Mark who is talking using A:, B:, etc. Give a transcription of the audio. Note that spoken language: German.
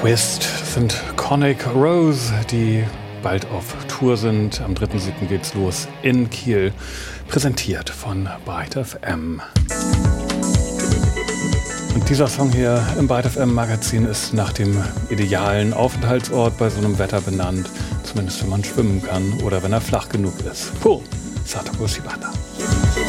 A: Twist, das sind Conic Rose, die bald auf Tour sind. Am 3.7. geht's los in Kiel, präsentiert von Byte FM. Und dieser Song hier im Byte FM Magazin ist nach dem idealen Aufenthaltsort bei so einem Wetter benannt, zumindest wenn man schwimmen kann oder wenn er flach genug ist. Puh, Satoru Shibata.